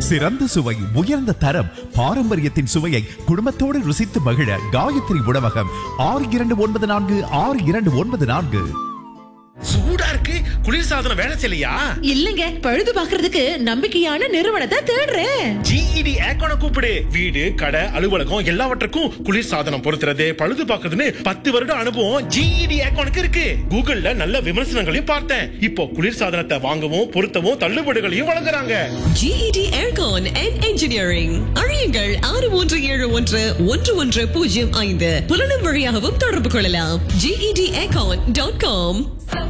சிறந்த சுவை, உயர்ந்த தரம், பாரம்பரியத்தின் சுவையை குடும்பத்தோடு ருசித்து மகிழ காயத்ரி உணவகம். 6294 சூடா இருக்கு. குளிர்சாதனம் வேலை செய்யலையா? இல்லங்க, பழுது பாக்குறதுக்கு நம்பிக்கையான நிறுவனத்தை தேடுறேன். GED ஏர்கான கூப்பிடு. வீடு, கடை, அலுவலகம் எல்லாவற்றுக்கும் குளிர்சாதனம் பொருத்துறது, பழுது பார்க்கறதுன்னு 10 வருட அனுபவம் GED ஏர்கானுக்கு இருக்கு. கூகுள்ல நல்ல விமர்சனங்களையும் பார்த்தேன். இப்போ குளிர்சாதனத்தை வாங்கவும் பொருத்தவும் தள்ளுபடிகளையும் வழங்குறாங்க. GED Aircon and Engineering. அறியுங்கள் 63711105. புலனும் வழியாகவும் தொடர்பு கொள்ளலாம். GEDaircon.com.